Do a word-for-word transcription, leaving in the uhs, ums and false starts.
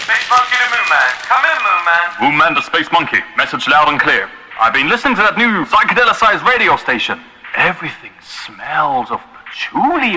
Space Monkey to Moon Man. Come in, Moon Man. Moon Man to Space Monkey. Message loud and clear. I've been listening to that new psychedelicized radio station. Everything smells of patchouli